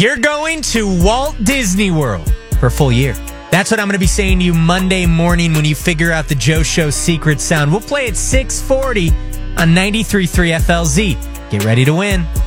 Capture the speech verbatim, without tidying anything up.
You're going to Walt Disney World for a full year. That's what I'm going to be saying to you Monday morning when you figure out the Joe Show secret sound. We'll play at six forty on ninety-three point three F L Z. Get ready to win.